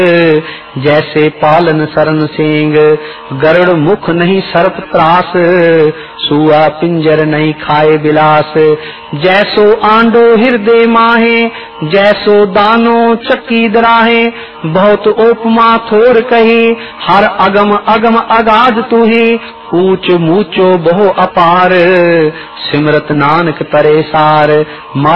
जैसे पालन सरन सेंग, गरुड़ मुख नहीं सर्प त्रास, सुआ पिंजर नहीं खाए बिलास। जैसो आंडो हृदय माहे, जैसो दानो चक्की दराहे, बहुत उपमा थोर कही, हर अगम अगम अगाध तुही, ऊंच मूचो बहु अपार, सिमरत नानक तरे सार।